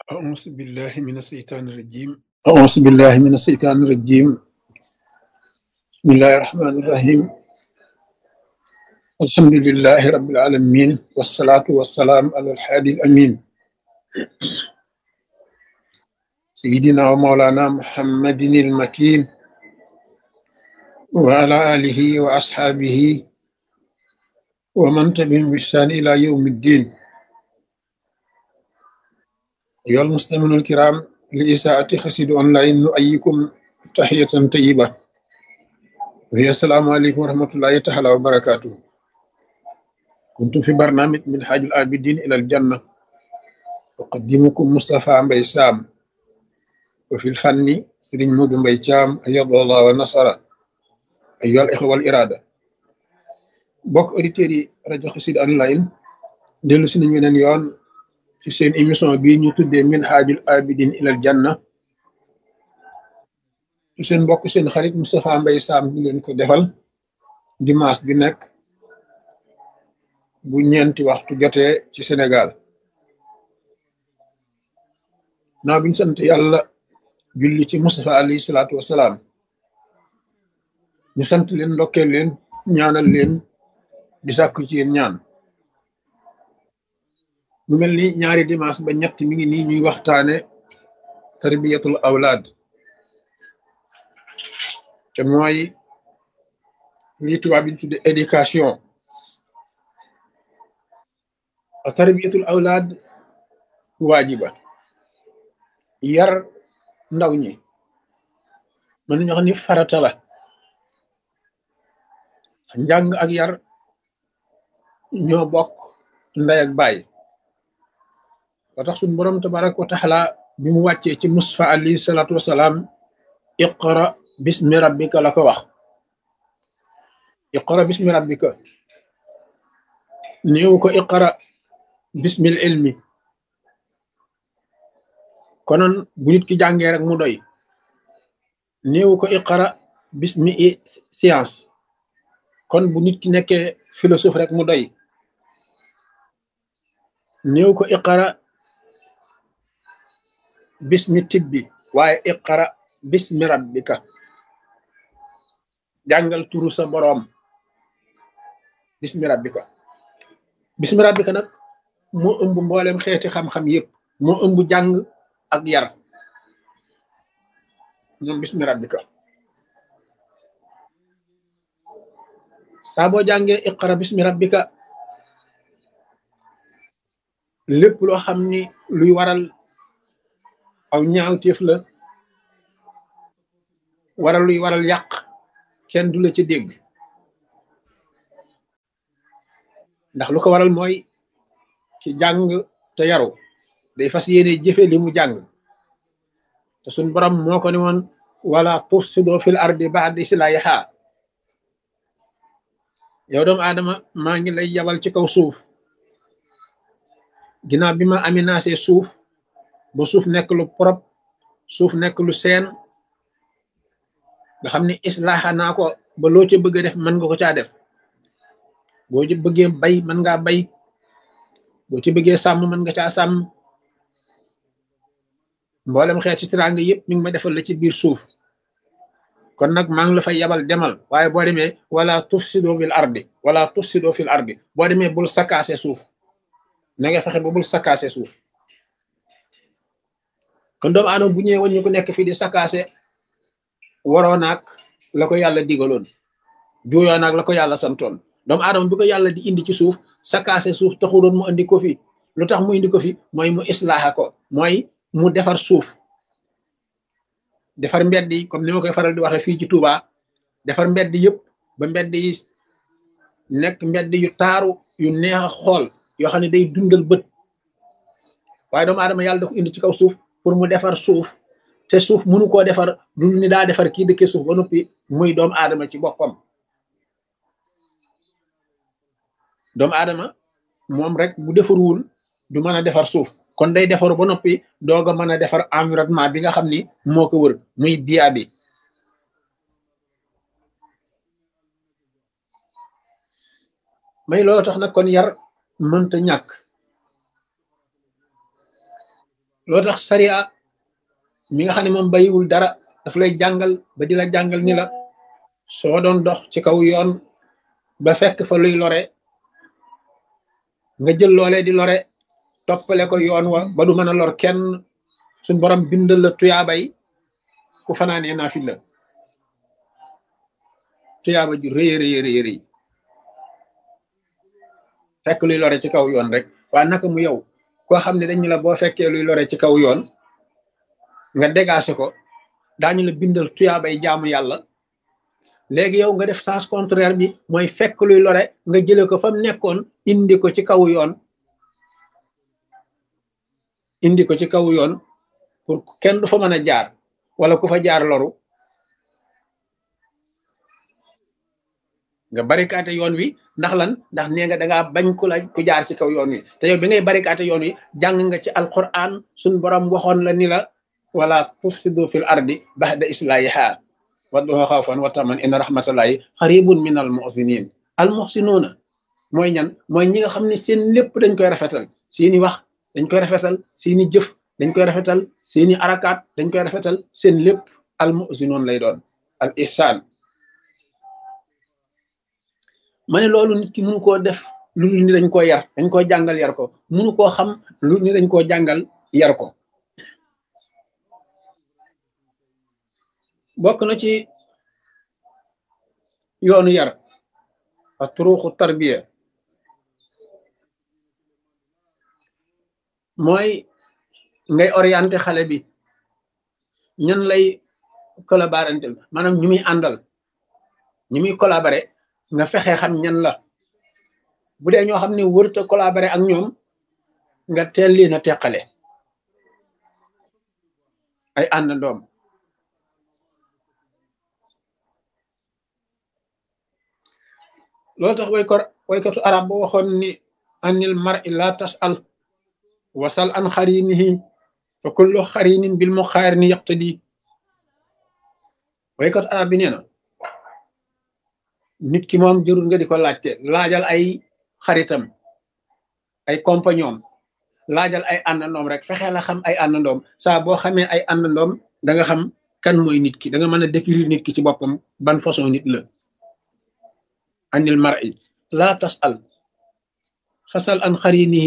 أعوذ بالله من الشيطان الرجيم أعوذ بالله من الشيطان الرجيم بسم الله الرحمن الرحيم الحمد لله رب العالمين والصلاة والسلام على الحادي الأمين سيدنا ومولانا محمد المكين وعلى آله وأصحابه ومن تبعهم بإحسان إلى يوم الدين أيها المستمعون الكرام لإساءة خسيد أونلاين نؤيكم تحية طيبة وهي السلام عليكم ورحمة الله تعالى وبركاته. كنت في برنامج من حاج العابدين إلى الجنة، أقدمكم مصطفى مبي سام، وفي الفن سرين مود مبي جام أيض الله ونصر. أيها الإخوة والإرادة بوك أوديتيري راديو خسيد أونلاين ديلو سي نيو نين يون ci seen émission bii ñu tuddee min haajul abidin ilal janna ci seen mbokk seen xarit Moustapha Mbaye Sam di leen ko defal dimanche bi nekk bu ñeenti waxtu jotee ci Sénégal. naa biñ sant yàlla julli ci Moustapha alayhi salaatu wasalaam ñu sant leen ndokkeel leen ñaanal leen di sàkku ci yéen ñaan. mu mel ni ñaari dimanche ba ñett mi ngi nii ñuy waxtaane tarbiyatul awlaad te mooy lii tubaab bi tudde éducation. tarbiyatul awlaad waajiba, yar ndaw ñi mën nañu wax ni farata la. njàng ak yar ñoo bokk ndey ak baay. ba tax suñu borom tabaraka wa taala bi mu wàccee ci Mustafa alayhi salaatu wasalaam iqra bismi rabbika la ko wax. iqra bismi rabbika néew ko iqra bismil ilmi. konoon bu nit ki jàngee rek mu doy. néew ko iqra bismi science. kon bu nit ki nekkee philosophe rek mu doy. néew ko iqra bismi tibbi, waaye iqra bismi rabbika. jàngal turu sa boroom bismi rabbika. bismi rabbika nag moo ëmb mboolem xeeti xam-xam yépp, moo ëmb jàng ak yar. ñoom bismi rabbika saa boo jàngee iqra bismi rabbika lépp loo xam ni luy waral aw ñaawteef la, luy waral yàq, kenn du la ca dégg. ndax lu ko waral mooy ci jàng te yaru day fas yéene jëfe li mu jàng. te suñ borom moo ko ne woon wala tufsido fil ardi ba'da islahiha. yow doomu aadama maa ngi lay yabal ci kaw suuf ginnaaw bi ma aménagé suuf ba suuf nekk lu propre, suuf nekk lu seen, nga xam ne islaaxa naa ko ba loo ca bëgg a def mën nga ko caa def. boo ci bëggee bay mën ngaa bay, boo ci bëggee sàmm mën nga caa sàmm. mboolem xeeti teraanga yëpp mi ngi ma defal la ci biir suuf. kon nag maa ngi la fay yabal demal, waaye boo demee wala tufsido fil ardi, wala tufsido fil ardi, boo demee bul sakkaase suuf. na nga fexe ba bul sakkaase suuf. kon doomu aadama bu ñëwee waññu ko nekk fii di sakkaase, waroo naag la ko yàlla digaloon, juuyoo naag la ko yàlla santoon. doomu aadama bi ko yàlla di indi ci suuf, sakkaase suuf taxuloon mu indi ko fi. lu tax mu indi ko fi mooy mu islaaxa ko, mooy mu defar suuf, defar mbedd yi comme ni ma koy faral di waxee fii ci Touba. defar mbedd yëpp ba mbedd yi nekk mbedd yu taaru yu neex a xool, yoo xam ne day dundal bët. waaye doomu aadama yàlla da ko indi ci kaw suuf pour mu defar suuf, te suuf mënu koo defar du ni daa defar kii dëkkee suuf ba noppi muy doomu aadama ci boppam. doomu aadama moom rek bu defarwul du mën a defar suuf, kon day defaru ba noppi doog a mën a defar environnement bi nga xam ni moo ko wër muy biya bi. may loolu tax nag kon yar mënta ñàkk. loo tax sariya mi nga xam ne moom bayiwul dara daf lay jàngal ba di la jàngal ni la soo doon dox ci kaw yoon ba fekk fa luy lore nga jël loolee di lore toppale ko yoon wa ba du mën a lor kenn suñ borom bindal la tuyaabay ku fanaanee naafil la tuyaaba ju rëy rëy rëy rëy fekk luy lore ci kaw yoon rek waa naka mu yow koo xam ne dañu la boo fekkee luy lore ci kaw yoon nga dégagé ko daañu la bindal tuyaabay jaamu yàlla léegi yow nga def sens contraire bi mooy fekk luy lore nga jële ko fa mu nekkoon indi ko ci kaw yoon indi ko ci kaw yoon pour kenn du fa mën a jaar wala ku fa jaar loru nga barikaate yoon wi ndax lan ndax nee nga dangaa bañ ku jaar ci kaw yoon wi te yow bi ngay barikaate yoon wi jàng nga ci alquran suñ borom waxoon la ni la wala tufsidu fil ardi ba'da islahiha wadduha xawfan wa taman inna rahmatallahi xaribun min al muhsinin al muhsinuuna mooy ñan mooy ñi nga xam ne seen lépp dañ koy rafetal seeni wax dañ koy rafetal seeni jëf dañ koy rafetal seeni arakaat dañ koy rafetal seen lépp al muhsinuun lay doon al ihsaan ma ne loolu nit ki mënu koo def lu ni dañ koo yar dañ koo jàngal yar ko mënu koo xam lu ni dañ koo jàngal yar ko bokk na ci yoonu yar a turuuxu tarbiya mooy ngay orienté xale bi ñan lay collaborantel maanaam ñu muy àndal ñu muy collaboré nga fexe xam ñan la bu dee ñoo xam ne wërta collaboré ak ñoom nga teel leen a teqale ay àndandoom loolu tax waykatu arab ba waxoon ni anil mar'i la tas'al wasal an xarinihi fa kullu xarinin bil muqaarini yaqtadi waykatu arab bi nee na nit ki moom jërul nga di ko laajte laajal ay xaritam ay compagnon laajal ay àndandoom rek fexe la xam ay àndandoom saa boo xamee ay àndandoom da nga xam kan mooy nit ki da nga mën a décrire nit ki ci boppam ban façon nit la anil mar'i la tas'al fasal an xarinihi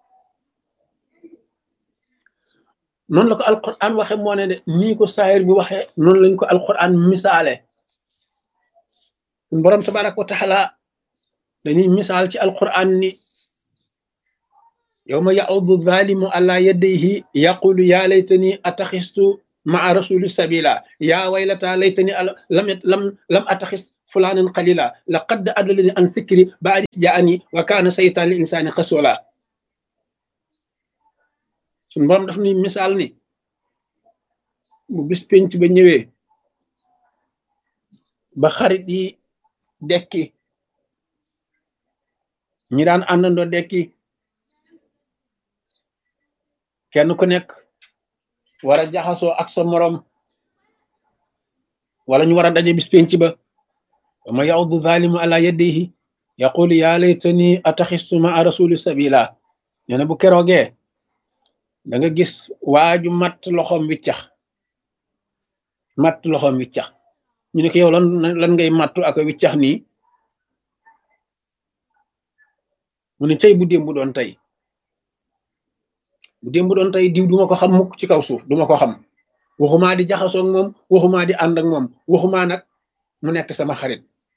noonu la ko alquran waxe moo ne de nii ko saayir bi waxe noonu lañ ko alquran misaale borom tabaraka wa taala dañuy misaal ci alquran ni yawma ya'udu zalimu ala yadayhi yaqulu ya laytani ataxistu maa rasuli sabila ya waylata laytani lam ataxis fulanan qalila laqad adallani an sikri ba'da ja'ani wa kana saytan lil insani khasula sun borom daf ni misaal ni bu bis penc ba ñëwee ba xarit yi dekki ñi daan àndandoo dekki kenn ku nekk war a jaxasoo ak sa morom wala ñu war a daje bis penc ba ma ya'udu zalimu ala yadihi yaqulu ya laytani ataxistu ma rasuli sabila nee na bu keroogee da nga gis waaju matt loxoom wiccax ñu ne ko yow lan ngay mattu ak wiccax nii mu ne tey bu démb doon tey diw duma ko xam mukk ci kaw suuf duma ko xam waxumaa di jaxasoog moom waxumaa di ànd ak moom waxumaa nag mu nekk sama xarit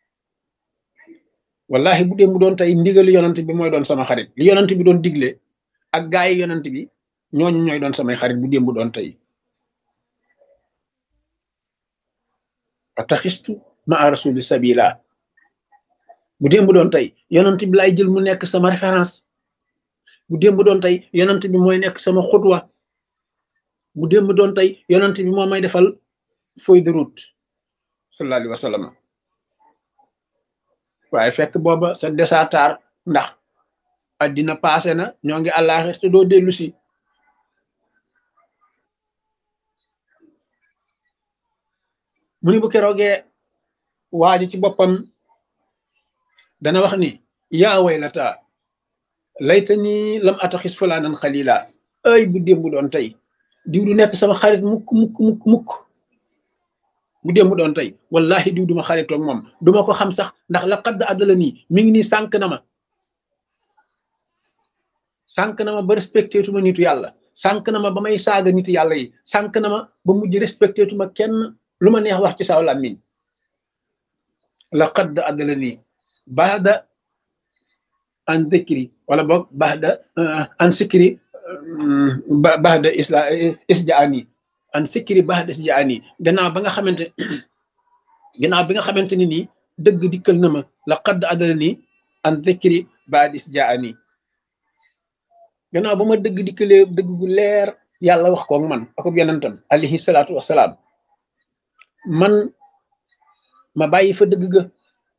wallahi bu démb doon tey ndigali yonant bi mooy doon sama xarit li yonant bi doon digle ak gaay yi yonant bi ñooñu ñooy doon samay xarit bu démb doon tey ataxistu ma rasuli sabila bu démb doon tey yonant bi lay jël mu nekk sama référence bu démb doon tey yonant bi mooy nekk sama xutwa bu démb doon tey yonant bi moo may defal feuille de route sallallahu alayhi wa sallam waaye fekk booba sa desatar ndax addina passé na ñoo ngi àllaaxir te doo dellu si mu ni bu keroogee waaju ci boppam dana wax ni yaa waylata laytani lam ataxis fulaanan xalila ay bu démb doon tey diw du nekk sama xarit mukk mukk mukk mukk bu démb doon tey wallahi diw duma xaritoog moom duma ko xam sax ndax la xadd àddala nii mi ngi nii sànq na ma ba respecté tuma nitu yàlla sànq na ma ba may saaga nitu yàlla yi sànq na ma ba mujj respecté tuma kenn lu ma neex wax ci saw làmmiñ la xadd àddala nii baada an dhikri wala boog baada an sikri baada isjaani an sikri baada isjaani gannaaw bi nga xamante ni nii dëgg dikkal na ma la xadd àddala nii an dhikri baada isjaani gannaaw ba ma dëgg dikkalee dëgg gu leer yàlla wax koog man akub yonentam alayhi salaatu wasalaam man ma bàyyi fa dëgg ga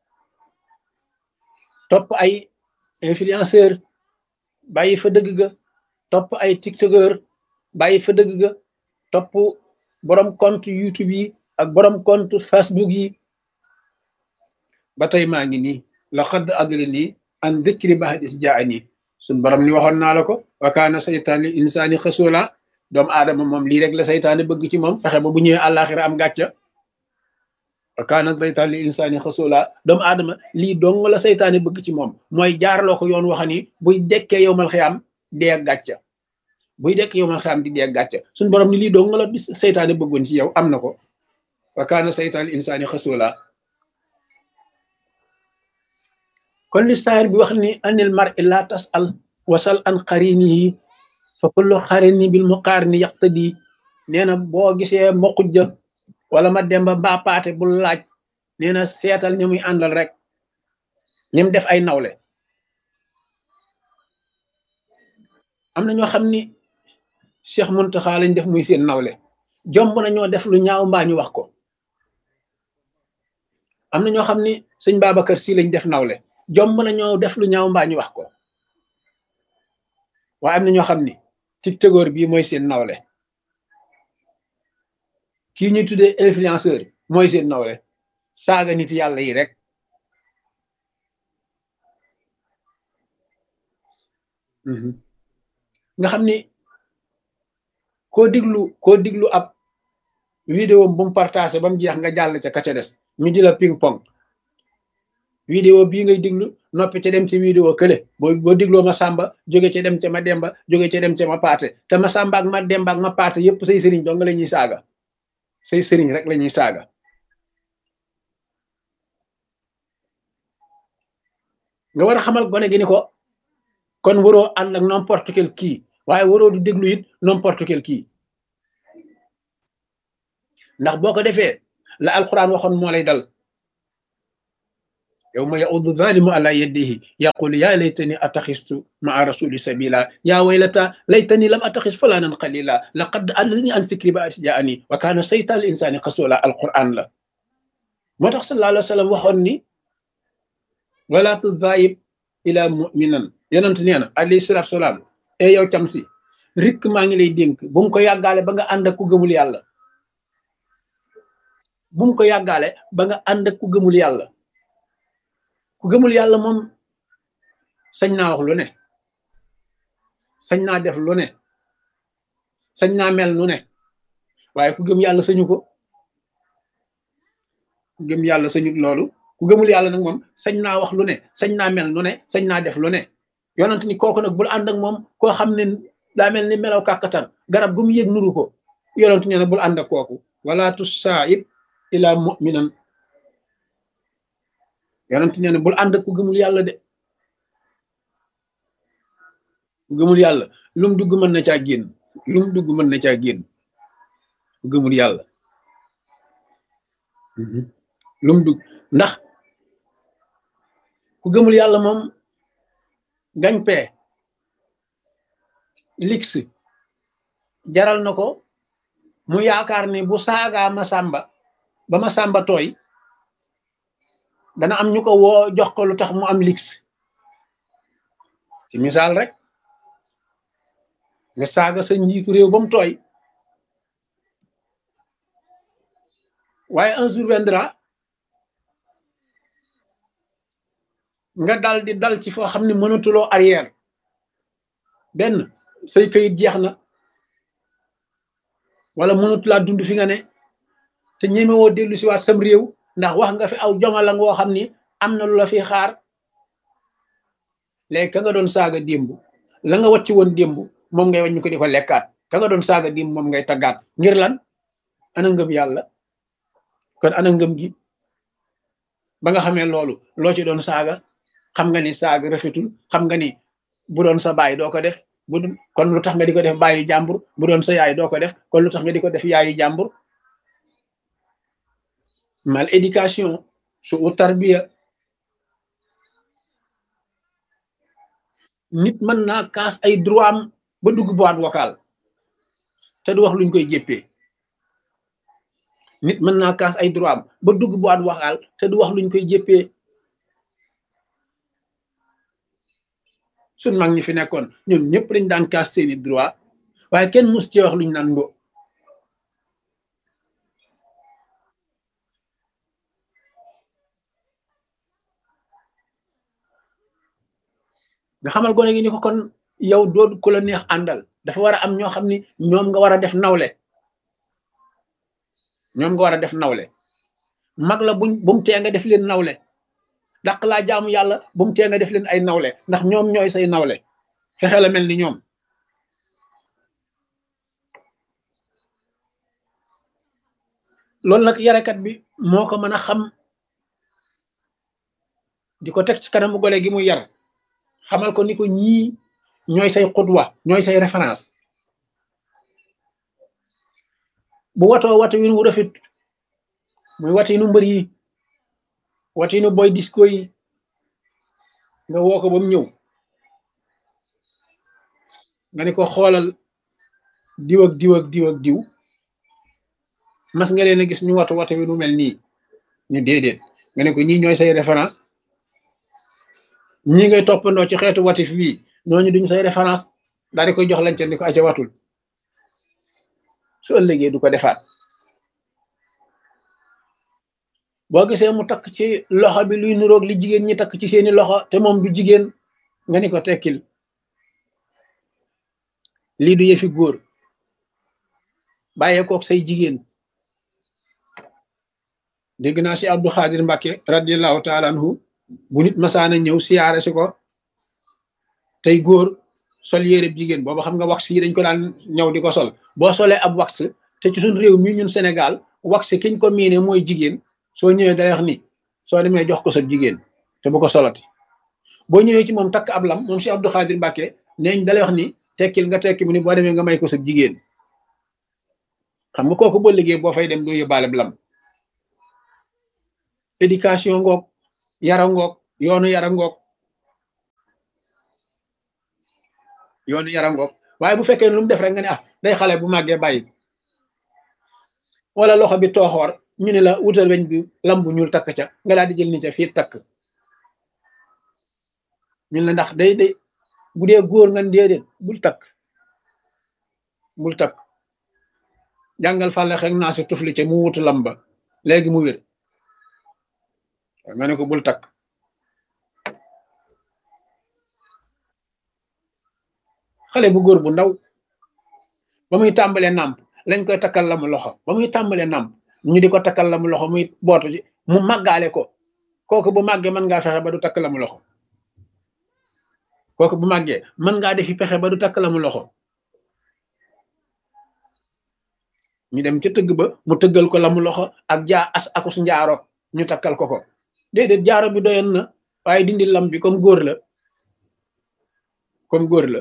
topp ay influenceur bàyyi fa dëgg ga topp ay tiktokeur bàyyi fa dëgg ga topp borom compte YouTube yi ak borom compte Facebook yi ba tey maa ngi nii la xadd adlani an dhikri ba'da iz ja'ani suñ borom ni waxoon naa la ko wa kaana saytaan lil insaani xasula doomu aadama moom lii rek la saytaane bëgg ci moom fexe ba bu ñëwee àllaaxira am gàcca wa kaana saytaan lil insaani xasula doomu aadama lii dong la saytaane bëgg ci moom mooy jaarloo ko yoon waxa ni buy dekkee yowmal xiyaam dee ak gàcca buy dekk yowmal xiyaam di dee ak gàcca suñ borom ni lii dong la saytaane bëggoon ci yow am na ko wa kaana saytaan lil insaani xasula kon li saayir bi wax ni anil mar'i la tas'al wasal an qarinihi fa kullu qarini bil muqarini yaqtadi nee na boo gisee ma xujja wala ma demba mbaa paate bul laaj nee na seetal ña muy àndal rek ñim def ay nawle am na ñoo xam ni Cheikh Muntaxa lañ def muy seen nawle jomb na ñoo def lu ñaaw mbaa ñu wax ko am na ñoo xam ni sëñ Babacar Si lañ def nawle jomb na ñoo def lu ñaaw mbaa ñu wax ko waaye am na ñoo xam ni tiktokeur bii mooy seen nawle kii ñuy tuddee influenceur mooy seen nawle saaga nit yàlla yi rek nga xam ni koo diglu ab vidéo bu mu partagé ba mu jeex nga jàll ca ka ca des ñu di la ping pong vidéo bii ngay diglu noppi ca dem ci vidéo kële boo digloo ma sàmba jóge ca dem ca ma demba jóge ca dem ca ma paate te ma sàmba ak ma demba ak ma paate yépp say sëriñ dong la ñuy saaga say sëriñ rek la ñuy saaga nga war a xamal gone gi ni ko kon waroo ànd ak n'importe quel kii waaye waroo di déglu it n'importe quel kii ndax boo ko defee la alquran waxoon moo lay dal yawma ya'uddu zalimu ala yadihi yaqulu ya laytani attaxistu ma'a rasuli sabila ya waylata laytani lam attaxis fulanan qalila laqad adallani an zikri ba'da iz ja'ani wa kana saytan lil insani xasula alquran la moo tax sallallahu alayhi wa sallam waxoon ni wala tudayib ila mu'minan yonent nee na alayhi salatu salaam e yow cam si rikk maa ngi lay dénk bu mu ko yàggaale ba nga ànd ak ku gëmul yàlla bu mu ko yàggaale ba nga ànd ak ku gëmul yàlla ku gëmul yàlla moom sañ naa wax lu ne sañ naa def lu ne sañ naa mel nu ne waaye ku gëm yàlla sañu ko ku gëm yàlla sañut loolu ku gëmul yàlla nag moom sañ naa wax lu ne sañ naa mel nu ne sañ naa def lu ne yonent ni kooku nag bul ànd ak moom koo xam ne daa mel ni melaw kàkkatar garab gu mu yëg nuru ko yonent nee na bul ànd ak kooku wala tusaib ila mu'minan yonent nee na bul ànd ak ku gëmul yàlla de ku gëmul yàlla lum dugg mën na caa génn lum dugg mën na caa génn ku gëmul yàlla lum dugg ndax ku gëmul yàlla moom gañ-pee lix jaral na ko mu yaakaar ni bu saagaa Masamba ba Masamba tooy dana am ñu ko woo jox ko lu tax mu am lix ci misaal rek nga saaga sa njiitu réew ba mu tooy waaye un jour viendra nga dal di dal ci foo xam ne mënatuloo arrière benn say këyit jeex na wala mënut laa dund fi nga ne te ñemewoo dellu si waat sam réew ndax wax nga fi aw jongala ngoo xam ni am na lu la fi xaar. léegi ka nga doon saaga démb la nga wàcc woon démb moom ngay wàññi ko di ko lekkaat ka nga doon saaga démb moom ngay taggaat ngir lan ana ngëm yàlla. kon ana ngëm gi ba nga xamee loolu loo ci doon saaga xam nga ni saaga rafetul, xam nga ni bu doon sa baay doo ko def kon lu tax nga di ko def baayu jàmbur, bu doon sa yaay doo ko def kon lu tax nga di ko def yaayu jàmbur. mal éducation su u tarbiya. nit mën naa kaas ay droit am ba dugg boîte vocale te du wax luñ koy jéppee. nit mën naa kaas ay droit am ba dugg boîte vocale te du wax luñ koy jéppee. suñ mag ñi fi nekkoon ñoom ñëpp dañ daan kaas seeni droit waaye kenn mus ci wax luñ naan ngo. nga xamal gone gi ni ko kon yow doo ku la neex àndal, dafa war a am ñoo xam ni ñoom nga war a def nawle. ñoom nga war a def nawle. mag la bumu tee nga def leen nawle, dàq laa jaamu yàlla bumu tee nga def leen ay nawle ndax ñoom ñooy say nawle, fexe la mel ni ñoom. loolu nag yarekat bi moo ko mën a xam di ko teg ci kanamu gone gi muy yar, xamal ko ni ko ñii ñooy say xudwa, ñooy say référence. bu watoo watu wi nu rafet muy wati nu mbër yi, wati nu boy disco yi, nga woo ko ba mu ñëw nga ne ko xoolal diw ak diw ak diw ak diw mas nga leen a gis ñu watu wi nu mel nii, ñu déedéet. nga ne ko ñii ñooy say référence, ñii ngay toppandoo ci xeetu watif bii ñooñu duñ say référence, daal di koy jox lañ ca ni ko aca watul, su ëllëgee du ko defaat. boo gisee mu takk ci loxo bi luy nuroog li jigéen ñi takk ci seeni loxo te moom du jigéen, nga ni ko tekkil, lii du yëfi góor, bàyyee kook say jigéen. dégg naa si Abdou Khadir Mbacke radiallahu taala anhu bu nit masaana ñëw siyaare si ko tey góor sol yére jigéen, booba xam nga wax yi dañ ko daan ñëw di ko sol. boo solee ab wax te ci suñ réew mi ñun Sénégal wax kiñ ko miine mooy jigéen, soo ñëwee day wax ni soo demee jox ko sa jigéen te bu ko solati. boo ñëwee ci moom takk ab lam, moom si Abdou Khadir Mbacke neeñ dalay wax ni tekkil nga tekki mu ni boo demee nga may ko sa jigéen. xam nga kooku boo liggéey boo fay dem doo yóbbaale lam. éducation ngoog, yara ngoog, yoonu yara ngoog, yoonu yara ngoog. waaye bu fekkee lu mu def rek nga ne ah day xale bu màggee bàyyi, wala loxo bi tooxoor ñu ne la wutal weñ bi lam bu ñuul takk ca, nga daal di jël ni ca fii takk. ñun la ndax day bu dee góor nga déedéet bul takk, bul takk, jàngal fàlle xek naa si tufli ca mu wutu lam ba léegi mu wér. nga ne ko bul takk. xale bu góor bu ndaw ba muy tàmbalee nàmp lañ koy takkal la mu loxo, ba muy tàmbalee nàmp ñu di ko takkal la mu loxo muy bootu ci mu màggaale ko. kooku bu màggee mën ngaa fexe ba du takk la mu loxo, kooku bu màggee mën ngaa defi pexe ba du takk la mu loxo. ñu dem ca tëgg ba mu tëggal ko la mu loxo ak akus njaaro ñu takkal ko ko. déedéet jaaro bi doyoon na waaye dindi lam bi comme góor la, comme góor la.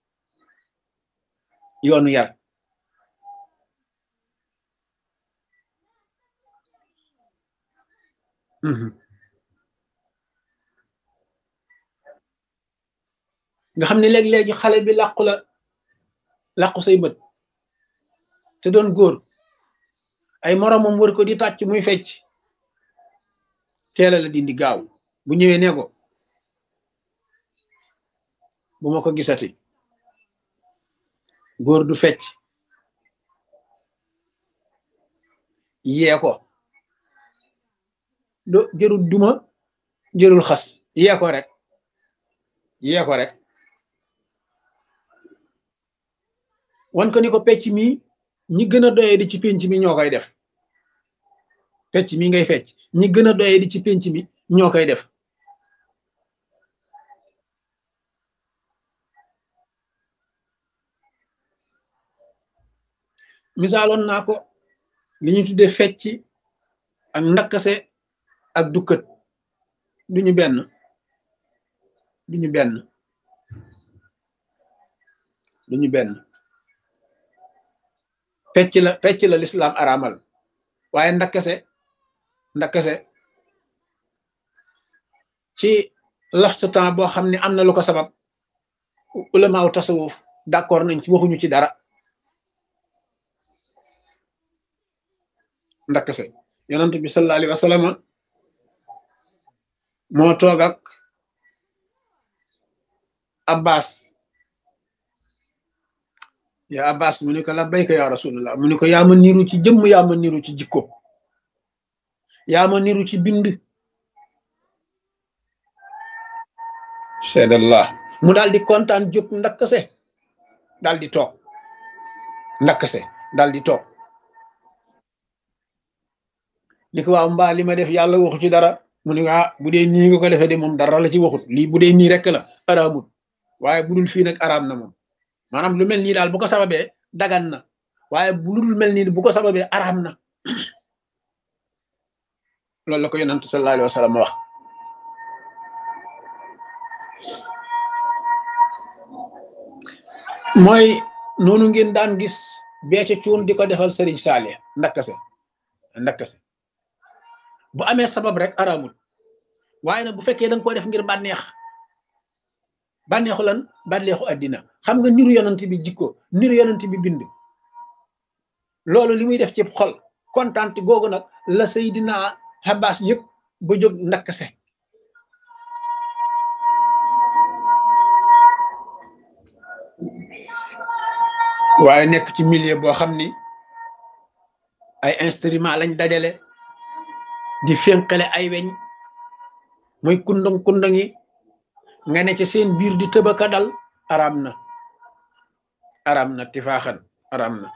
yoonu yar. nga xam ne léegi-léegi xale bi làqu say bët te doon góor, ay moromam wër ko di tàcc muy fecc, teela la dindi gaaw. bu ñëwee ne ko bu ma ko gisati, góor du fecc, yee ko do jërul duma jërul xas, yee ko rek, yee ko rek wan ko ni ko pecc mi ñi gën a doyee di ci pénc mi ñoo koy def fecc mi ngay fecc ñi gën a doyee di ci pénc mi ñoo koy def misaaloon naa ko li ñu tuddee fecc ak ndakkase ak dukkat duñu benn duñu benn duñu benn fecc la lislaam araamal waaye ndakkase ci laf sa temps boo xam ne am na lu ko sabab ulamaaw tasawuf d'accord nañ ci waxuñu ci dara ndakkase yonent bi sallallahu alayhi wa sallam moo toog ak abbas ya abbas mu ne ko labbayka ya rasulullah mu ne ko yaa ma niru ci jëmm yaa ma niru ci jikko yaa ma niru ci bind seedallah mu daal di kontaan jóg ndakkase daal di toog ndakkase daal di toog ni ko waaw mbaa li ma def yàlla waxu ci dara mu ne ah bu dee nii nga ko defee de moom dara la ci waxut lii bu dee nii rek la araamut waaye bu dul fii nag araam na moom maanaam lu mel nii daal bu ko sababee dagan na waaye bu dul mel nii bu ko sababee araam na loolu la ko yonent sallallahu alayhi wa sallam wax mooy noonu ngeen daan gis beece cuun di ko defal sëriñ Saalih ndakkase bu amee sabab rek araamul waaye nag bu fekkee da nga ko def ngir bànneexu lan bànneexu àddina xam nga niru yonent bi jikko niru yonent bi bind loolu li muy def ci xol kontaan googu nag la Seydina Abbas yëpp ba jóg ndakkase waaye nekk ci milieu boo xam ni ay instrument lañ dajale di fénqale ay weñ muy kundang yi nga ne ci seen biir di tëbaka dal araam na tifaaxan araam na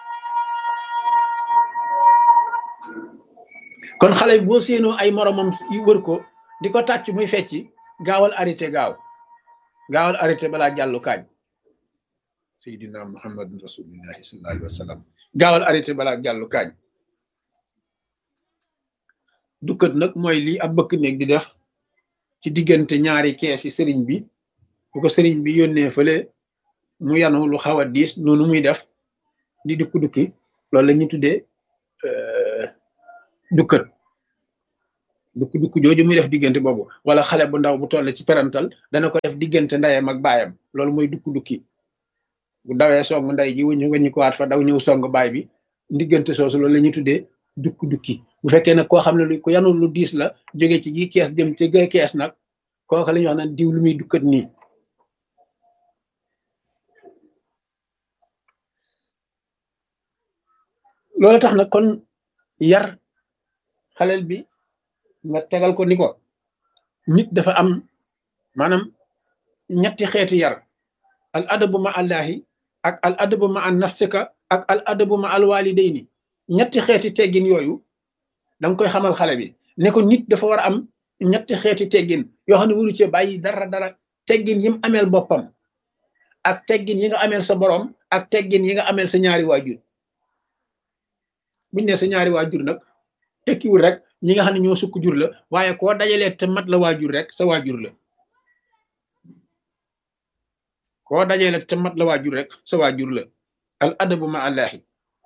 kon xale bi boo séenoo ay moromam yu wër ko di ko tàcc muy fecci gaawal arrêté balaa jàllu kaañ Seydina Muhammadun Rasulullahi sallallahu alayhi wa sallam gaawal arrêté balaa jàllu kaañ dukkat nag mooy lii ab bëkk néeg di def ci diggante ñaari kees yi sëriñ bi bu ko sëriñ bi yónnee fële mu yanu lu xaw a diis noonu muy def di dukki loolu la ñu tuddee dukkat dukki jooju muy def diggante boobu wala xale bu ndaw bu toll ci perantal dana ko def diggante ndeyam ak baayam loolu mooy dukki bu dawee song ndey ji wëññi ko waat fa daw ñëw song baay bi diggante soosu loolu la ñuy tuddee dukki bu fekkee nag koo xam ne lu ko yanul lu diis la jóge ci gi kees jëm ci gay kees nag kooka la ñuy wax naan diw lu muy dukkat nii loolu tax nag kon yar xaleel bi nga tegal ko ni ko nit dafa am maanaam ñetti xeeti yar al adabu ma allahi ak al adabu ma an nafsika ak al adabu ma al walidayni ñetti xeeti teggin yooyu danga koy xamal xale bi ne ko nit dafa war a am ñetti xeeti teggin yoo xam ne waru cee bàyyi dara teggin yi mu ameel boppam ak teggin yi nga ameel sa borom ak teggin yi nga ameel sa ñaari waajur buñ ne sa ñaari waajur nag tekkiwul rek ñi nga xam ne ñoo sukk jur la waaye koo dajalee te mat la waajur rek sa waajur la koo dajalee te mat la waajur rek sa waajur la al adabu ma allahi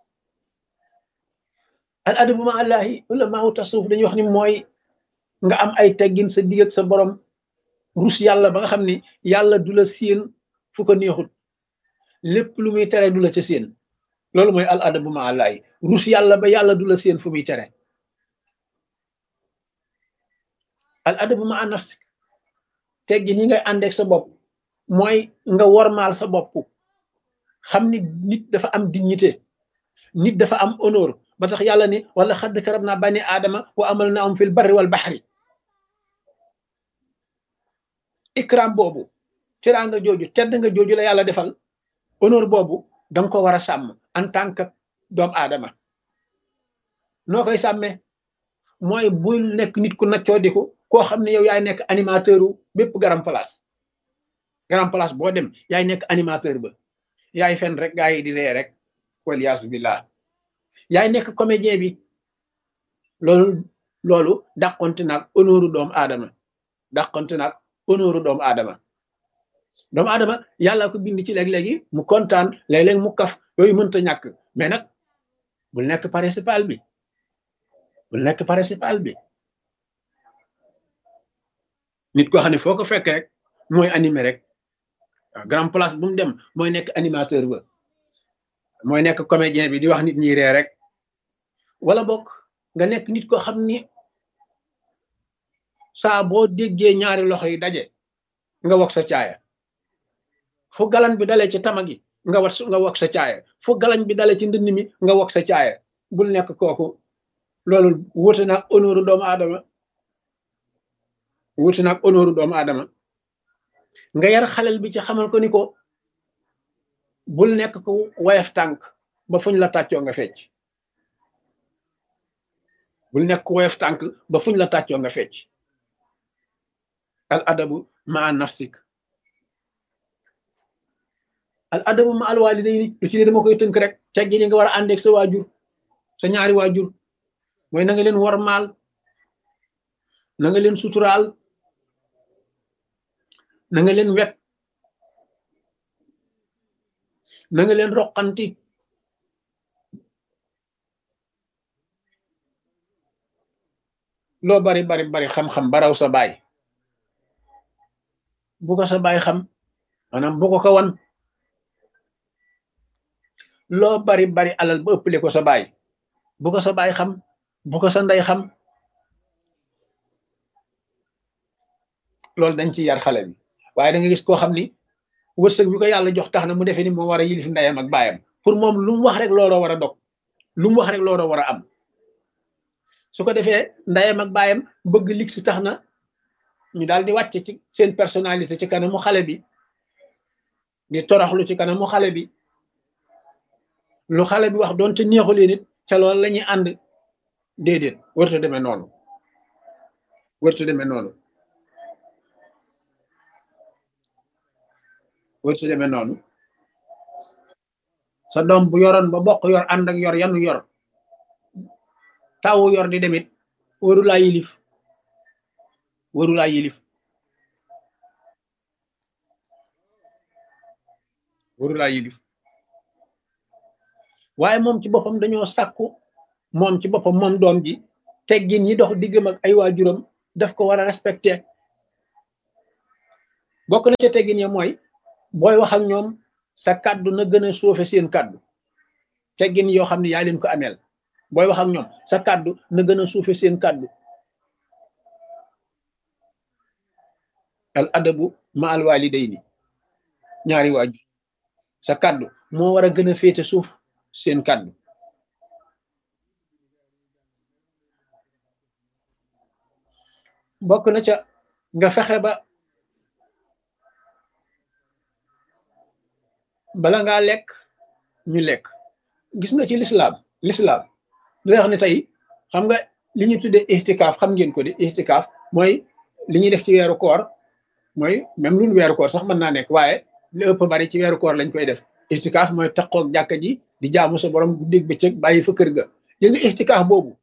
al adabu ma allahi ulamaaw tasawuf dañuy wax ni mooy nga am ay teggin sa digg ak sa borom rus yàlla ba nga xam ni yàlla du la séen fu ko neexut lépp lu muy tere du la ca séen loolu mooy al adabu ma allahi rus yàlla ba yàlla du la séen fu muy tere al adabu ma nafsik teggin yi ngay àndeek sa bopp mooy nga wormaal sa bopp xam ni nit dafa am dignité nit dafa am honneur ba tax yàlla ni wala xadd karab naa bani aadama wa amal na am fil barri wal baxri ikram boobu teraanga jooju tedd nga jooju la yàlla defal honneur boobu danga ko war a sàmm en tant que doomu aadama noo koy sàmmee mooy bul nekk nit ku naccoo diku koo xam ne yow yaay nekk animateur u bépp garam place boo dem yaay nekk animateur ba yaay fen rek gaa yi di ree rek waliyaasu billah yaay nekk comédien bi loolu dàqonte naag honneur doomu aadama dàqonte naag honneur doomu aadama yàlla ko bind ci léeg-léegi mu kontaan léeg-léeg mu kaf yooyu mënta ñàkk mais nag bul nekk principal bi nit koo xam ne foo ko fekk rek mooy animé rek waaw grand place bu mu dem mooy nekk animateur ba mooy nekk comédien bi di wax nit ñi ree rek wala bokk nga nekk nit koo xam ni saa boo déggee ñaari loxo yi daje nga wax sa caaya fu galan bi dalee ci tama gi nga wax sa caaya fu galan bi dalee ci ndënd mi nga wax sa caaya bul nekk kooku loolu wuute naag honneur doomu aadama nga yar xalel bi ci xamal ko ni ko bul nekk ko wayaf tànk ba fuñ la tàccoo nga fecc bul nekk ko wayaf tànk ba fuñ la tàccoo nga fecc al adabu ma nafsik al adabu ma al walidayni lu ci ne dama koy tënk rek teggi ni nga war a àndeeg sa waajur sa ñaari waajur mooy na nga leen wormaal na nga leen suturaal na nga leen wekk na nga leen roqanti loo bari xam-xam baraw sa baay bu ko sa baay xam maanaam bu ko wan loo bari alal ba ëppale ko sa baay bu ko sa baay xam bu ko sa ndey xam loolu dañ ci yar xale bi waaye da nga gis koo xam ni wërsëg bi ko yàlla jox tax na mu defee ni moo war a yilif ndeyam ak baayam pour moom lu mu wax rek looloo war a dog lu mu wax rek looloo war a am su ko defee ndeyam ak baayam bëgg lig si tax na ñu daal di wàcc ci seen personnalité ci kanamu xale bi di toroxlu ci kanamu xale bi lu xale bi wax doonte neexu leen it ca loolu la ñuy ànd déedéet warut a demee noonu warut a demee noonu warut a demee noonu sa doom bu yoroon ba bokk yor ànd ak yor yanu yor tawu yor di demit waru laa yilif waru laa yilif waru laa yilif waaye moom ci boppam dañoo sàkku moom ci boppam moom doom ji teggin yi dox diggam ak ay waajuram daf ko war a respecté bokk na ca teggin ya mooy booy wax ak ñoom sa kàddu na gën a suufe seen kàddu teggin yoo xam ne yaa leen ko ameel booy wax ak ñoom sa kàddu na gën a suufe seen kàddu al adabu ma al walidayni ñaari waajur sa kàddu moo war a gën a féete suuf seen kàddu bokk na ca nga fexe ba bala ngaa lekk ñu lekk gis nga ci lislaam lu wax ne tey xam nga li ñu tuddee ixtikaaf xam ngeen ko de ixtikaaf mooy li ñuy def ci weeru koor mooy même lu weeru koor sax mën naa nekk waaye li ëpp bari ci weeru koor lañ koy def ixtikaaf mooy taqoog jàkka ji di jaamu sa borom guddeeg bëccëg bàyyi fa kër ga léegi ixtikaaf boobu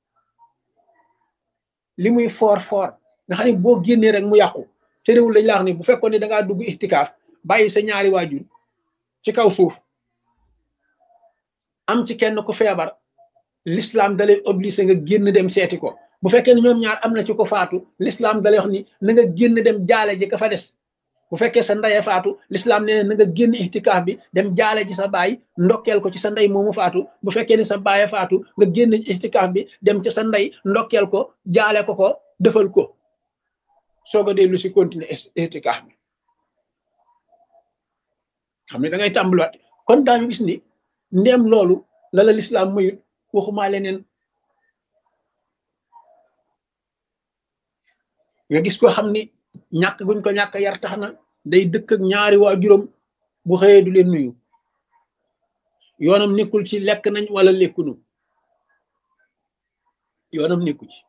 li muy foor nga xam ne boo génnee rek mu yàqu te réewul lañ la wax ni bu fekkoon ne da ngaa dugg ixtikaaf bàyyi sa ñaari waajur ci kaw suuf am ci kenn ku feebar l'islam dalay obligé nga génn dem seeti ko bu fekkee ne ñoom ñaar am na ci ko faatu l'islam dalay wax ni na nga génn dem jaale ji ka fa des bu fekkee sa ndeye faatu l'islam nee na nga génn ixtikaaf bi dem jaale ji sa baay ndokkeel ko ci sa ndey moomu faatu bu fekkee ne sa baaye faatu nga génn ixtikaaf bi dem ci sa ndey ndokkeel ko jaale ko defal ko soog a dellu si continuer ixtikaaf bi xam ne da ngay tàmbaliwaat kon daañu gis ni ndéem loolu la l'islam mayut waxumaa leneen nga gis ko xam ni ñàkk guñ ko ñàkk yar tax na day dëkk ak ñaari waajuram bu xëyee du leen nuyu yoonam nekkul ci lekk nañ wala lekkunu, yoonam nekku ci.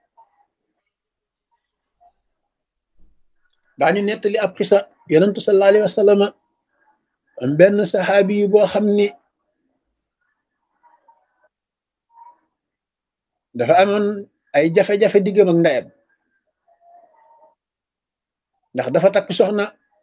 daañu nettali ab xisa yonentu sallallahu alayhi wa sallam am benn saxaabi yi boo xam ni dafa amoon ay jafe-jafe diggam ak ndeyam, ndax dafa takk soxna,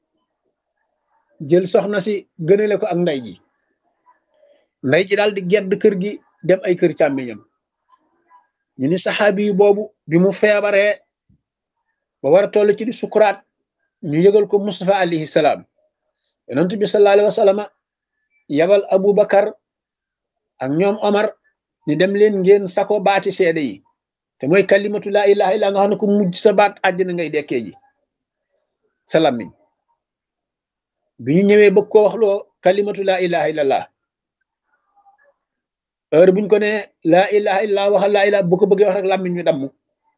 jël soxna si gënale ko ak ndey ji. ndey ji daal di gedd kër gi dem ay kër càmmiñam. ñu ni saxaabi yi boobu bi mu feebaree ba war a toll ci di sukuraat, ñu yëgal ko Mustafa alayhi salaam. yonent bi sallallahu alayhi wa sallam yabal Abu Bakar ak ñoom Omar ni dem leen ngeen sako baati seede yi, te mooy kalimatu laa ilaha illa nga xam ne ko mujj sa baat àjjana ngay dekkee ji sa làmmiñ. bi ñu ñëwee bëgg koo wax loo kalimatu laa ilaha illallah, heure buñ ko ne laa ilaha illallah waxal laa ilaha, bu ko bëggee wax rek làmmiñ ñu damm.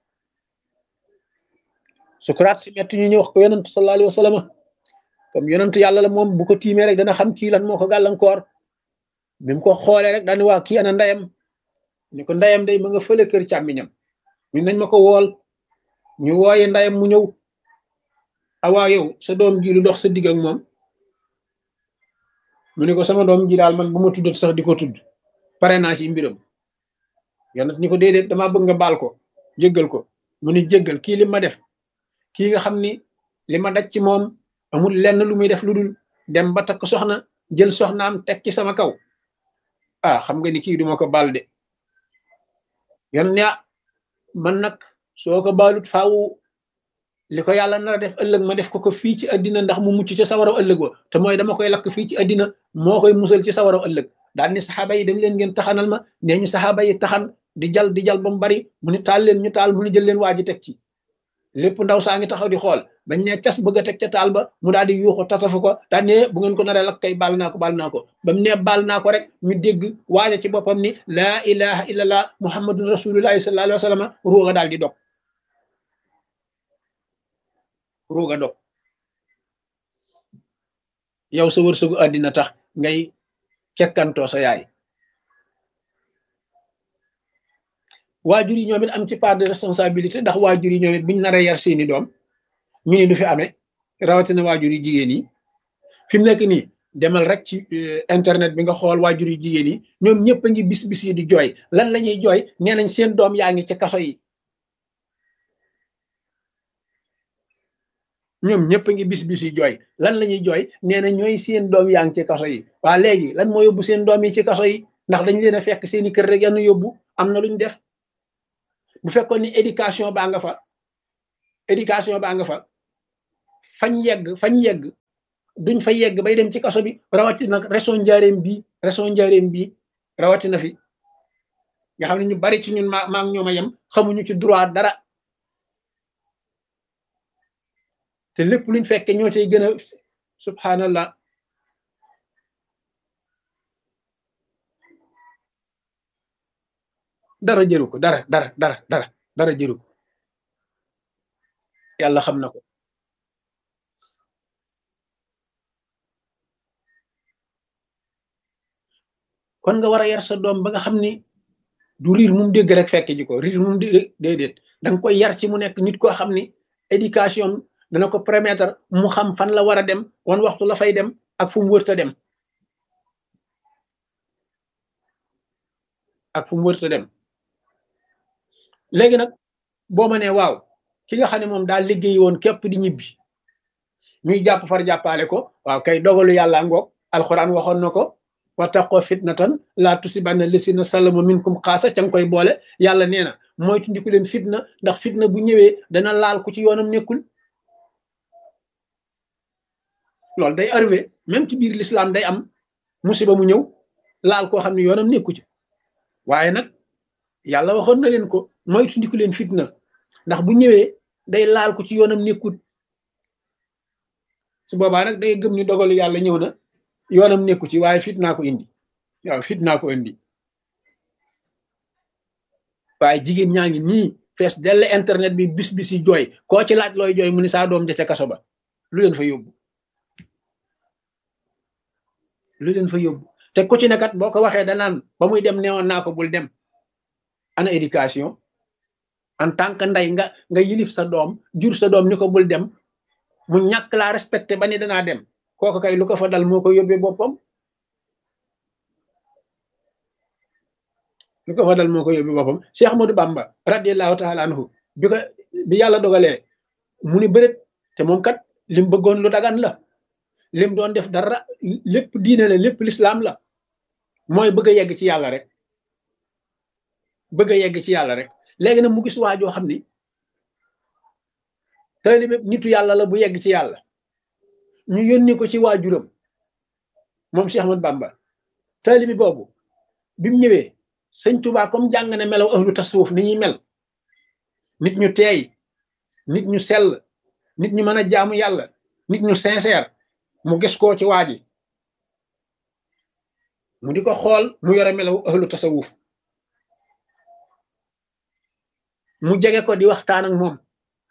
sukuraat si metti ñu ñëw wax ko yonent sallallahu alayhi wa sallam, comme yonent yàlla la moom bu ko tiimee rek dana xam kii lan moo ko gàllankoor. bi mu ko xoolee rek daani waa kii ana ndeyam, ni ko ndeyam day ma nga fële kër càmmiñam, ñu nañ ma ko wool. ñu wooye ndeyam mu ñëw. awaa yow sa doom ji lu dox sa digg ak moom? mu ne ko sama doom ji daal man bu ma tuddat sax di ko tudd, pare naa ci mbiram. yonent ni ko déedéet, damaa bëgg nga baal ko, jéggal ko. mu ni jéggal kii li ma def, kii nga xam ni li ma daj ci moom amul lenn lu muy def lu dul dem ba takk soxna, jël soxnaam teg ci sama kaw. xam nga ni kii duma ko baal de. yon ne man nag soo ko baalut faaw li ko yàlla nar a def ëllëg ma def ko fii ci àddina, ndax mu mucc ci sawaraw ëllëg wa, te mooy dama koy lakk fii ci àddina, moo koy musal ci sawaraw ëllëg. daal ni saxaaba yi dem leen ngeen taxanal ma. nee ñu saxaaba yi taxan di jal ba mu bari, mu ni taal leen ñu taal, mu ni jël leen waa ji teg ci. lépp ndaw saa ngi taxaw di xool, bañ ne cas bëgg a teg ca taal ba, mu daal di yuuxu tatafu ko, daal ne bu ngeen ko naree lakk kay baal naa ko ba mu ne baal naa ko rek ñu dégg waaja ci boppam ni laa ilaha illallah muhammadun rasulullahi sallallahu alayhi wa sallam. ruuga daal di dog, ruuga dog. yow sa wërsëgu àddina tax ngay kekkantoo sa yaay. waajur yi ñoom it am ci part de responsabilité, ndax waajur yi ñoom it buñ naree yar seeni doom ñu ni du fi amee, rawatina waajur yi jigéen yi. fi mu nekk nii demal rek ci internet bi nga xool waajur yi jigéen yi ñoom ñëpp a ngi bis yi di jooy. lan la ñuy jooy? nee nañ seen doom yaa ngi ci kaso yi. ñoom ñëpp a ngi bis yi jooy. lan la ñuy jooy? nee na ñooy seen doom yaa ngi ci kaso yi. waa léegi lan moo yóbbu seen doom yi ci kaso yi? ndax dañ leen a fekk seeni kër rek yann yóbbu? am na luñ def. bu fekkoon ni éducation baa nga fa fañ yegg duñ fa yegg bay dem ci kaso bi. rawatina nag région Njaaréem bii rawatina fi nga xam ne ñu bari ci ñun maa ngi ñoom a yem, xamuñu ci droit dara, te lépp luñ fekke ñoo cay gën a subhanallah. dara jëru ko, dara jëru ko. yàlla xam na ko. kon nga war a yar sa doom ba nga xam ni du riir mum dégg rek fekk ji ko, riir mum dégg déedéet, da nga koy yar ci mu nekk nit koo xam ni éducation dana ko permettre mu xam fan la war a dem, wan waxtu la fay dem, ak fu mu wërta dem, léegi nag boo ma nee waaw, ki nga xam ne moom daal liggéey woon képp di ñibbi, ñuy jàpp far jàppaale ko, waaw kay dogalu yàlla ngoog. alxuraan waxoon na ko, wattaqoo fitnatan laa tusibanna lasina salamu minkum xaasa, ca nga koy boole. yàlla nee na moytu ndiku leen fitna, ndax fitna bu ñëwee dana laal ku ci yoonam nekkul. loolu day arrivé même ci biir l'islam, day am musiba mu ñëw laal koo xam ne yoonam nekku ci. waaye nag yàlla waxoon na leen ko, moytu ndiku leen fitna, ndax bu ñëwee day laal ku ci yoonam nekkul. su boobaa nag day gëm ni dogalu yàlla ñëw na, yoonam nekku ci, waaye fitnaa ko indi. waaw fitnaa ko indi. waaye jigéen ñaa ngi nii fees dell internet bi bis yi jooy, koo ci laaj looy jooy mu ni saa doom ja ca kaso ba. lu leen fa yóbbu? te ku ci nekkat boo ko waxee danaan ba muy dem newoon naa ko bul dem. Ana éducation en tant que ndey nga yilif sa doom jur sa doom ni ko bul dem mu ñàkk laa respecté ba ni danaa dem kooku kay lu ko fa dal moo ko yóbbee boppam. lu ko fa dal moo ko yóbbee boppam. Cheikh Ahmadou Bamba radiyallahu taala anhu bi yàlla dogalee mu ni bëreet te moom kat lim bëggoon lu dagan la lim doon def dara lépp diine la lépp lislaam la mooy bëgg a yegg ci yàlla rek bëgg a yegg ci yàlla rek léegi nag mu gis waa joo xam ni taalibe nitu yàlla la bu yegg ci yàlla ñu yónni ko ci waajuram moom Cheikh Ahmadou Bamba taalibe boobu bi mu ñëwee sëñ Tuubaa comme jàng ne melaw ahlu tasawuf ni ñuy mel nit ñu teey nit ñu sell nit ñu mën a jaamu yàlla nit ñu sincère mu gis koo ci waa ji mu di ko xool mu yore melaw ahlu tasawuf mu jege ko di waxtaan ak moom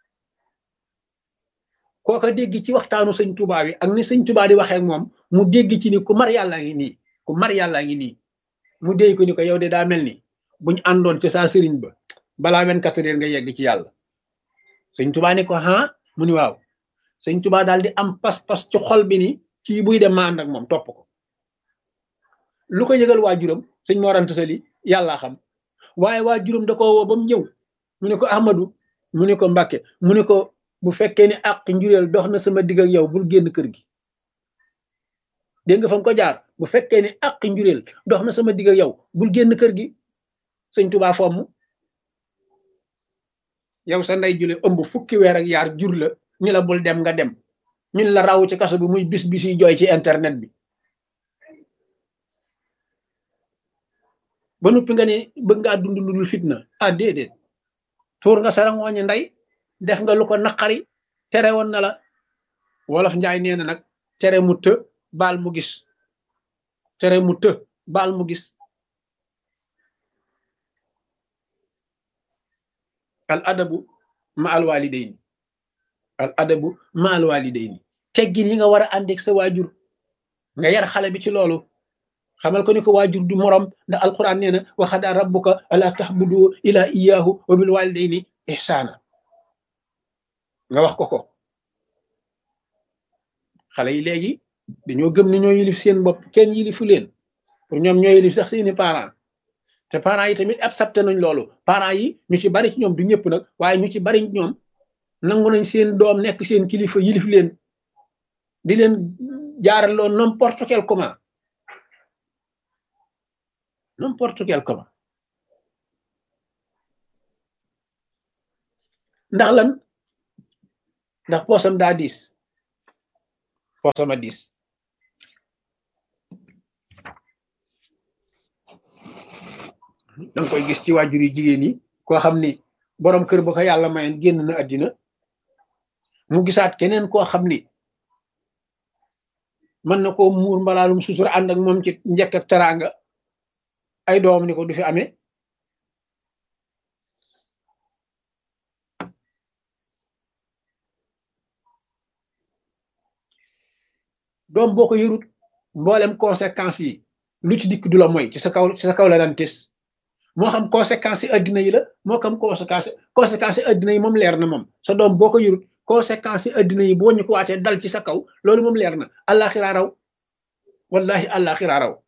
kooka dégg ci waxtaanu sëñ Tuubaa wi ak ni sëñ Tuubaa di waxee ak moom mu dégg ci ni ku mar yàllaa ngi nii ku mar yàllaa ngi nii mu déy ko ni ko yow de daa mel ni buñ àndoon ci saa sëriñ ba balaa 24 heures nga yegg ci yàlla sëñ Tuubaa ni ko mu ni waaw sëñ Tuubaa daal di am pas-pas ci xol bi ni kii buy dem ma ànd ak moom topp ko lu ko yëgal waajuram sëñ Mor Anta Sali yàllaa xam waaye waajuram da ko woo ba mu ñëw mu ne ko Ahmadou mu ne ko Mbàkke mu ne ko bu fekkee ni àq njureel dox na sama digg ak yow bul génn kër gi dégg nga fa nga ko jaar bu fekkee ni àq njureel dox na sama digg ak yow bul génn kër gi sëñ Tuubaa fomm yow sa ndey jule ëmb fukki weer ak yaar jur la ni la bul dem nga dem ñun la raw ci kaso bi muy bis yi jooy ci internet bi ba noppi nga ni bëgg ngaa dund lu dul fitna déedéet tuur nga sarangooñi ndey def nga lu ko naqari tere woon na la wolof njaay nee na nag tere mu të baal mu gis tere mu të baal mu gis al adabu ma al walidayni al adabu ma al walidayni teggin yi nga war a àndeeg sa waajur nga yar xale bi ci loolu xamal ko ni ko waajur du morom ndax alquran nee na wa qadaa rabbuka ala tahbudu ila iyyahu wa bil walidayni ihsana nga wax ko xale yi léegi dañoo gëm ni ñoo yilif seen bopp kenn yilifu leen pour ñoom ñoo yilif sax seeni parents te parents yi tamit accepté nañ loolu parents yi ñu ci bari ci ñoom du ñëpp nag waaye ñu ci bari ñoom nangu nañ seen doom nekk seen kilifa yilif leen di leen jaaral loo n'importe quel comment ndax lan ndax poosam daa diis poosama diis danga koy gis ci waajur yi jigéen yi koo xam ni boroom kër ba ko yàlla mayoon génn na àddina mu gisaat keneen koo xam ni mën na koo muur mbalaalum sutura ànd ak moom ci njëkk ak teraanga ay doom ni ko du fi amee doom boo ko yërut mboolem conséquences yi lu ci dikk du la mooy ci sa kaw la daan tes moo xam conséquences yi addina yi la moo xam conséquences yi addina yi moom leer na moom sa doom boo ko yërut conséquences yi addina yi boo ñu ko waatee dal ci sa kaw loolu moom leer na àllaaxira raw wallahi àllaaxira raw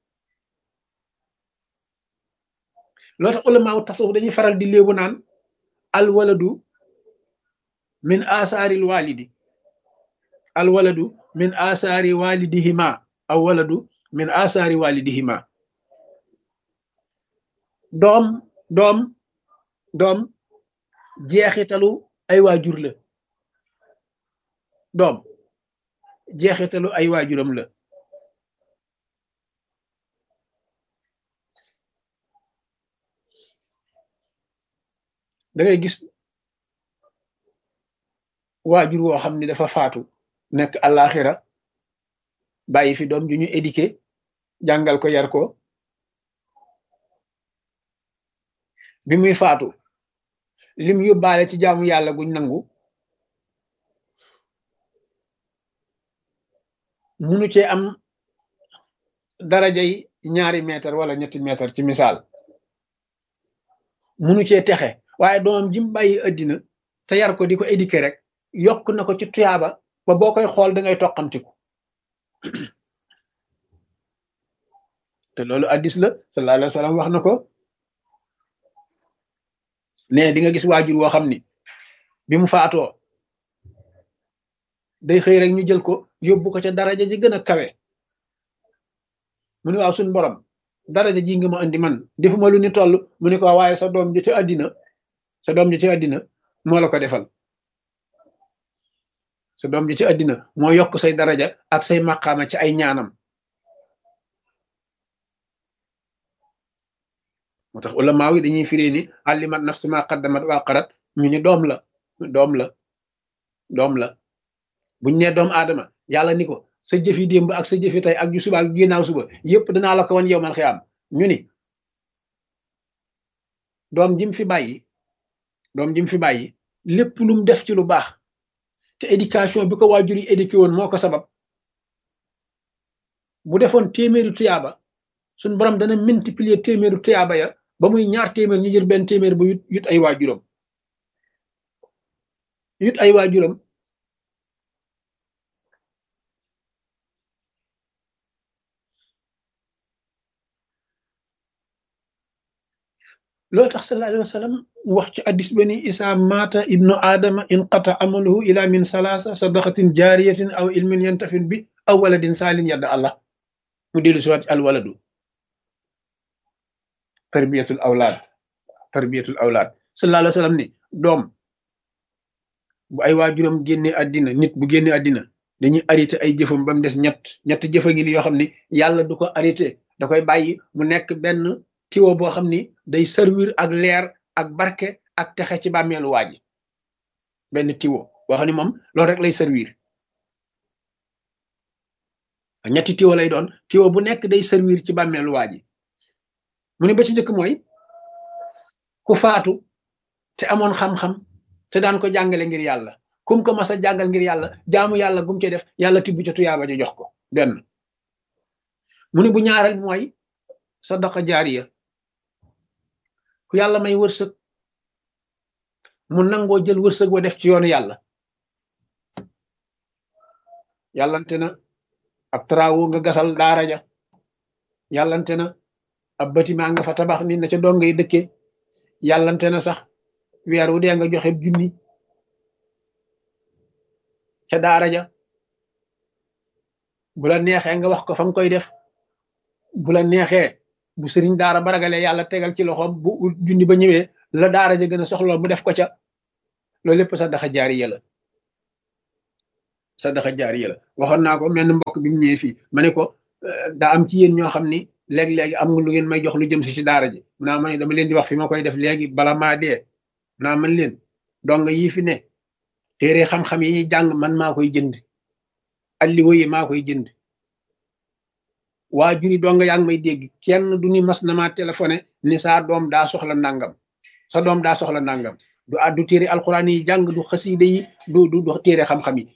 loo tax ulamaaw tasawuf dañuy faral di léebu naan alwaladu min asaaril walidi alwaladu min asaari walidihima aw waladu min asaari walidihima doom jeexitalu ay waajur la doom jeexitalu ay waajuram la da ngay gis waajur woo xam ni dafa faatu nekk àllaaxira bàyyi fi doom ju ñu éduqué jàngal ko yar ko bi muy faatu lim yóbbaale ci jaamu yàlla guñ nangu munu cee am darajay ñaari mètre wala ñetti mètre ci misaal munu cee texe waaye doomam ji mu bàyyi addina te yar ko di ko éduquer rek yokk na ko ci tuyaaba ba boo koy xool da ngay toqamtiku te loolu addis la sallallahu alayhi wa sallam wax na ko ne di nga gis waajur woo xam ni bi mu faatoo day xëy rek ñu jël ko yóbbu ko ca daraja ji gën a kawe mu ne waaw suñ borom daraja ji nga ma andi man defuma lu ni toll mu ne ko waaye sa doom ji ci àddina moo la ko defal sa doom ji ci àddina moo yokk say daraja ak say maqaama ci ay ñaanam moo tax ulama yi dañuy firee ni allimat nafsu ma qaddamat wa qarat ñu ni doom la buñ ne doom aadama yàlla ni ko sa jëfi démb ak sa jëfi tey ak ju suba ak ginnaaw suba yépp danaa la ko wan yow man xiyaam ñu ni doom jim fi bàyyi lépp lu mu def ci lu baax te éducation bi ko waajur yi éduqué woon moo ko sabab bu defoon téeméeri tuyaaba suñ borom dana multiplier téeméeri tuyaaba ya ba muy ñaar téeméer ñu jël benn téeméer ba yut ay waajuram loolu tax sallallahu alayhi wa sallam wax ci addis ba ni isa mata ibnu aadama inqata amaluhu ila min salaasa sadaqatin jaariyatin aw ilmin yantafin bi aw waladin saalin yadda allah mu dellu si waat alwaladu tarbiyatul awlaad sallallahu alayhi wa sallam ni doom bu ay waajuram génne àddina nit bu génne àddina dañuy arrêté ay jëfam ba mu des ñett jëfa ngi ni yoo xam ni yàlla du ko arrêté da koy bàyyi mu nekk benn tiwo boo xam ni day servir ak leer ak barke ak texe ci bàmmeelu waaji benn tiwo boo xam ni moom loolu rek lay servir ñetti tiwo lay doon tiwo bu nekk day servir ci bàmmeelu waaji mu ne ba ci njëkk mooy ku faatu te amoon xam-xam te daan ko jàngale ngir yàlla kum ko mas a jàngal ngir yàlla jaamu yàlla gum ci def yàlla tibb ca tuyaaba ja jox ko benn mu ne bu ñaareel mooy sadaqa jaariya ku yàlla may wërsëg mu nangoo jël wërsëg wa def ci yoonu yàllante na ab travaux nga gasal daara ja yàllante na ab bâtiment nga fa tabax nit na ca doom ngay dëkkee yàllante na sax weer wu dee nga joxe junni ca daara ja bu la neexee nga wax ko fa nga koy def bu la neexee bu sëriñ daara ba ragalee yàlla tegal ci loxoom bu junni ba ñëwee la daara ja gën a soxla mu def ko ca loolu lépp sadaqa jaariya la waxoon naa ko menn mbokk bi mu ñëwee fii ma ne ko daa am ci yéen ñoo xam ni léegi-léegi am nga lu ngeen may jox lu jëm si ci daara ji mu naa ma ne dama leen di wax fi ma koy def léegi bala maa dee naa man leen donga yii fi ne téere xam-xam yi ñuy jàng man maa koy jënd alliwa yi maa koy jënd waajur yi donga yaa ngi may dégg kenn du ni mas na maa téléphoné ni saa doom daa soxla nangam sa doom daa soxla nangam du téere alxuraan yi jàng du xasiida yi du téere xam-xam yi